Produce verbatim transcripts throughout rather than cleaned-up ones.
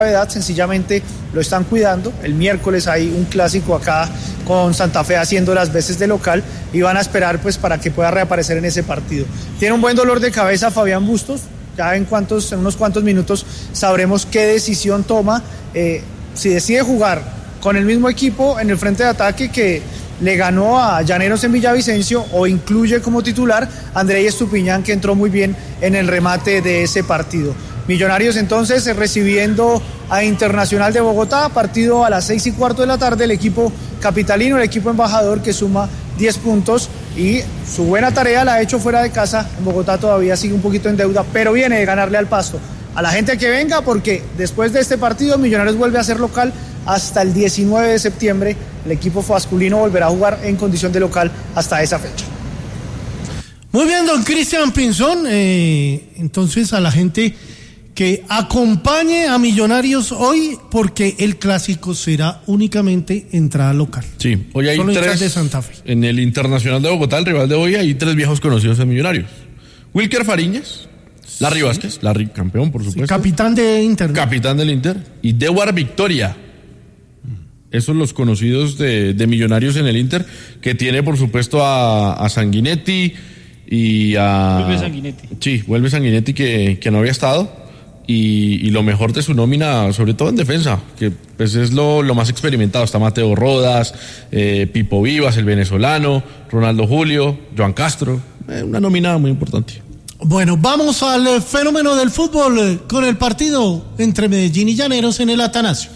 sencillamente lo están cuidando. El miércoles hay un clásico acá con Santa Fe haciendo las veces de local y van a esperar pues para que pueda reaparecer en ese partido. Tiene un buen dolor de cabeza Fabián Bustos, ya en, cuantos, en unos cuantos minutos sabremos qué decisión toma, eh, si decide jugar con el mismo equipo en el frente de ataque que le ganó a Llaneros en Villavicencio o incluye como titular a Andrei Estupiñán, que entró muy bien en el remate de ese partido. Millonarios entonces recibiendo a Internacional de Bogotá, partido a las seis y cuarto de la tarde, el equipo capitalino, el equipo embajador que suma diez puntos y su buena tarea la ha hecho fuera de casa. En Bogotá todavía sigue un poquito en deuda, pero viene de ganarle al Pasto. A la gente que venga, porque después de este partido Millonarios vuelve a ser local hasta el diecinueve de septiembre. El equipo masculino volverá a jugar en condición de local hasta esa fecha. Muy bien, don Cristian Pinzón. Eh, entonces a la gente que acompañe a Millonarios hoy, porque el clásico será únicamente entrada local. Sí, hoy hay Solo tres de Santa Fe. En el Internacional de Bogotá, el rival de hoy, hay tres viejos conocidos de Millonarios: Wilker Fariñas, Larry sí. Vázquez, Larry campeón, por supuesto, sí, capitán de Inter, capitán del Inter, y Dewar Victoria. Esos los conocidos de, de Millonarios en el Inter, que tiene por supuesto a, a Sanguinetti y a... Vuelve Sanguinetti. Sí, vuelve Sanguinetti que, que no había estado. Y, y lo mejor de su nómina, sobre todo en defensa, que pues es lo, lo más experimentado. Está Mateo Rodas, eh, Pipo Vivas, el venezolano, Ronaldo Julio, Joan Castro. Eh, una nómina muy importante. Bueno, vamos al fenómeno del fútbol eh, con el partido entre Medellín y Llaneros en el Atanasio.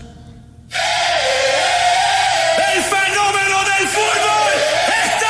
¡El fenómeno del fútbol está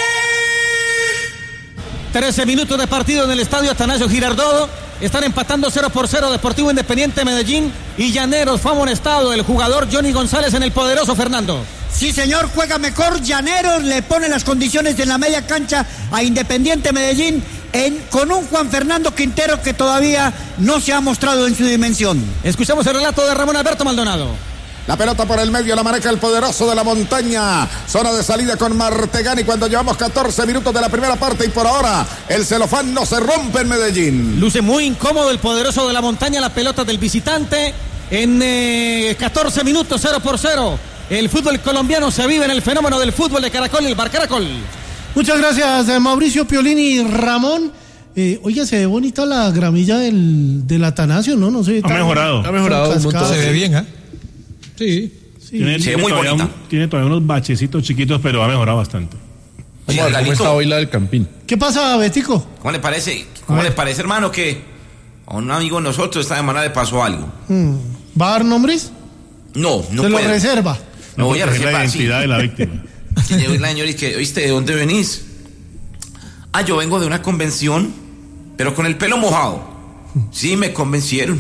aquí! trece minutos de partido en el estadio Atanasio Girardot. Están empatando cero por cero Deportivo Independiente Medellín y Llaneros. Fue amonestado el jugador Johnny González en el poderoso Fernando. Sí, señor, juega mejor. Llaneros le pone las condiciones en la media cancha a Independiente Medellín en, con un Juan Fernando Quintero que todavía no se ha mostrado en su dimensión. Escuchamos el relato de Ramón Alberto Maldonado. La pelota por el medio la maneja el poderoso de la montaña. Zona de salida con Martegani cuando llevamos catorce minutos de la primera parte y por ahora el celofán no se rompe en Medellín. Luce muy incómodo el poderoso de la montaña, la pelota del visitante en eh, catorce minutos, cero por cero. El fútbol colombiano se vive en el fenómeno del fútbol de Caracol, el Bar Caracol. Muchas gracias, Mauricio Piolini y Ramón. Eh, oiga, se ve bonita la gramilla del, del Atanasio, ¿no? No sé. Ha mejorado. Ha mejorado un montón. Se ve bien, ¿eh? Sí. sí. Tiene, sí, tiene, muy todavía bonita. un, tiene todavía unos bachecitos chiquitos, pero ha mejorado bastante. Vamos a ver cómo está hoy la del Campín. ¿Qué pasa, Betico? ¿Cómo le parece? ¿Cómo le parece, hermano, que a un amigo de nosotros esta semana le pasó algo? Hmm. ¿Va a dar nombres? No, no Se puede. lo reserva. No voy a proteger reservar, la identidad sí. de la víctima. Que llegó la señora y que, ¿oíste, de dónde venís? Ah, yo vengo de una convención, pero con el pelo mojado. Sí, me convencieron.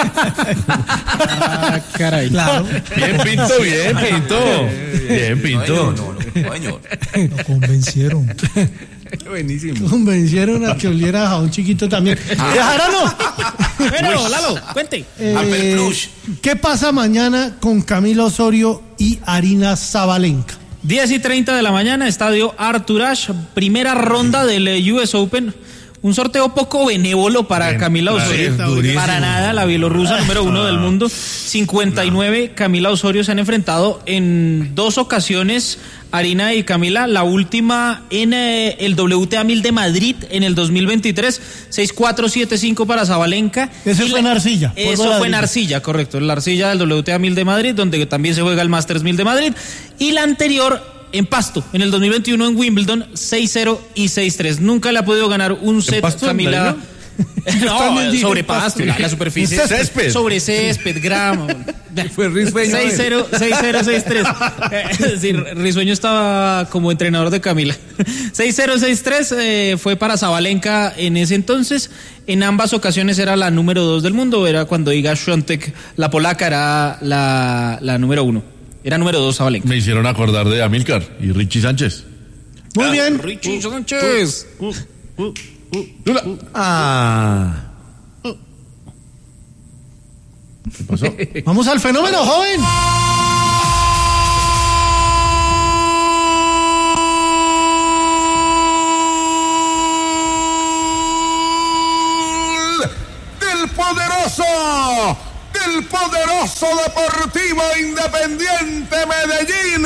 Ah, caray. Claro. Bien, Pinto, bien, Pinto. Bien, Pinto. No, no, no, no, señor. Lo convencieron. Buenísimo. Convencieron a que oliera a un chiquito también. Ah. Eh, Jarano. Bueno, Lalo, cuente. Eh, ¿Qué pasa mañana con Camilo Osorio y Arina Sabalenka? diez y treinta de la mañana, estadio Arthur Ashe, primera ronda del U S Open. Un sorteo poco benévolo para Bien, Camila Osorio. Para nada, la bielorrusa número uno del mundo. cincuenta y nueve, Camila Osorio se han enfrentado en dos ocasiones, Arina y Camila. La última en eh, el W T A mil de Madrid en el dos mil veintitrés. seis cuatro siete cinco para Sabalenka. Eso fue en Arcilla. Eso fue en Arcilla, correcto. La Arcilla del W T A mil de Madrid, donde también se juega el Masters mil de Madrid. Y la anterior en Pasto, en el dos mil veintiuno en Wimbledon, seis cero y seis tres. Nunca le ha podido ganar un set Pasto, Camila. No, sobre pasto, la, la superficie. Césped. Sobre césped, grama. Fue Risueño. seis cero, seis cero, seis tres. Es decir, Risueño estaba como entrenador de Camila. seis cero, seis tres eh, fue para Sabalenka en ese entonces. En ambas ocasiones era la número dos del mundo. Era cuando Iga Świątek, la polaca, era la, la número uno. Era número dos Sabalenka. Me hicieron acordar de Amílcar y Richie Sánchez. Muy ah, bien. Richie uh, Sánchez. Uh, uh, uh, uh, ah. ¿Qué pasó? Vamos al fenómeno, joven. Del poderoso. Del poderoso Golazo Deportivo Independiente Medellín.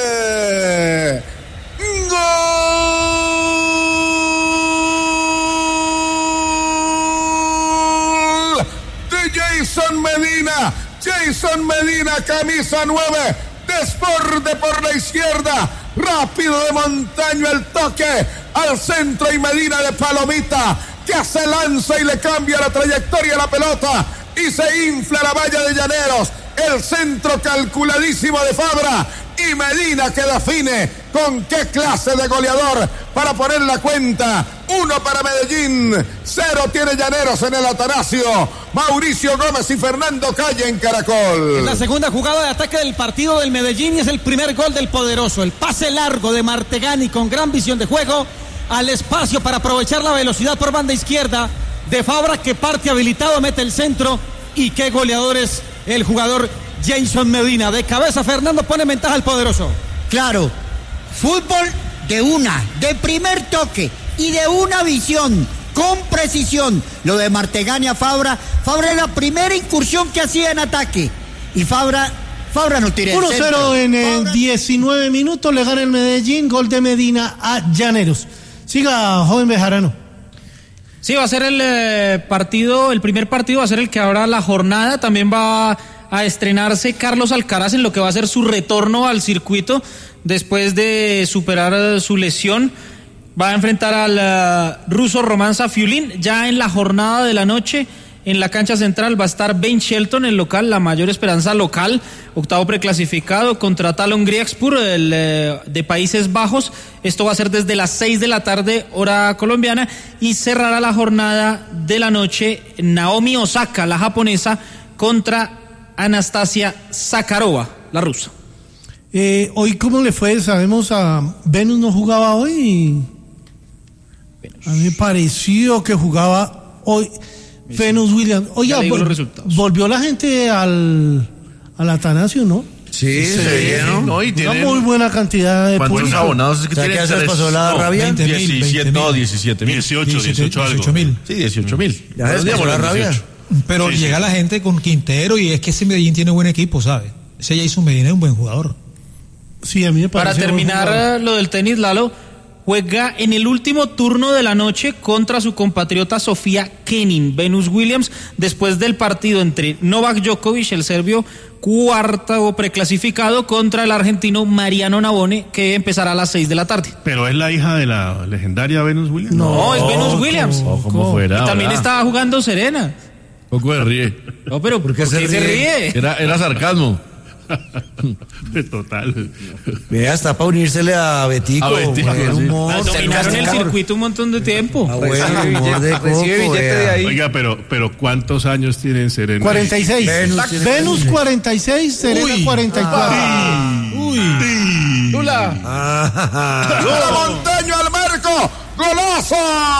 Gol de Jason Medina. Jason Medina, camisa nueve. Desborde por la izquierda. Rápido de Montaño el toque al centro y Medina de palomita que se lanza y le cambia la trayectoria a la pelota y se infla la valla de Llaneros. El centro calculadísimo de Fabra y Medina que define con qué clase de goleador para poner la cuenta. Uno para Medellín, cero tiene Llaneros en el Atanasio. Mauricio Gómez y Fernando Calle en Caracol. En la segunda jugada de ataque del partido del Medellín y es el primer gol del poderoso. El pase largo de Martegani con gran visión de juego al espacio para aprovechar la velocidad por banda izquierda de Fabra que parte habilitado, mete el centro y qué goleador es el jugador Jason Medina. De cabeza Fernando pone ventaja al poderoso. Claro, fútbol de una, de primer toque y de una visión, con precisión. Lo de Martegani a Fabra, Fabra es la primera incursión que hacía en ataque. Y Fabra, Fabra no tira el uno cero en el Fabra... diecinueve minutos, le gana el Medellín, gol de Medina a Llaneros. Siga, joven Bejarano. Sí, va a ser el eh, partido, el primer partido va a ser el que abra la jornada. También va a estrenarse Carlos Alcaraz en lo que va a ser su retorno al circuito después de superar uh, su lesión. Va a enfrentar al uh, ruso Román Safiulín. Ya en la jornada de la noche, en la cancha central, va a estar Ben Shelton, el local, la mayor esperanza local, octavo preclasificado, contra Talon Griekspor, el eh, de Países Bajos. Esto va a ser desde las seis de la tarde, hora colombiana, y cerrará la jornada de la noche Naomi Osaka, la japonesa, contra Anastasia Zakharova, la rusa. Eh, hoy, ¿cómo le fue? Sabemos, a Venus no jugaba hoy. Venus. A mí me pareció que jugaba hoy Venus Williams. Oiga, vol- volvió la gente al, al Atanasio, ¿no? Sí, sí, se llenó. No, y una muy buena cantidad de ¿cuántos público? abonados es que tienen? ¿Qué hace pasó la no, rabia? veinte mil, diecisiete, no, diecisiete mil. dieciocho, dieciocho, dieciocho mil. Sí, dieciocho mil. ¿Ya ves pasó la rabia? Pero sí, llega sí. La gente con Quintero y es que ese Medellín tiene buen equipo, ¿sabes? Ese Jason Medina es un buen jugador. Sí, a mí me parece. Para terminar lo del tenis, Lalo, juega en el último turno de la noche contra su compatriota Sofía Kenin, Venus Williams, después del partido entre Novak Djokovic, el serbio cuarto preclasificado, contra el argentino Mariano Navone, que empezará a las seis de la tarde. ¿Pero es la hija de la legendaria Venus Williams? No, no es Venus Williams. Oh, como fuera, y también ¿verdad? estaba jugando Serena. Poco de ríe. No, pero ¿por qué, ¿Por qué se, se ríe? Era, era sarcasmo. Total. Vea, está para unírsele a Betico. A Betico, buen sí. humor. Ah, dominaron el circuito un montón de tiempo. Ah, buen humor de coco, vea. Oiga, pero, pero ¿cuántos años tienen Serena? cuarenta y seis. Venus, Venus cuarenta y seis, Serena Uy. cuarenta y cuatro. Ah. Uy. Lula. Ah, Lula Montaño al marco. ¡Golazo!